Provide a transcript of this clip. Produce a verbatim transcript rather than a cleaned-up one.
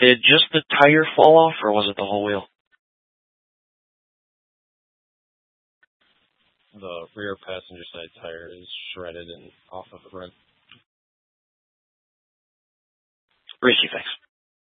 Did just the tire fall off, or was it the whole wheel? The rear passenger side tire is shredded and off of the rim. Ricky, thanks.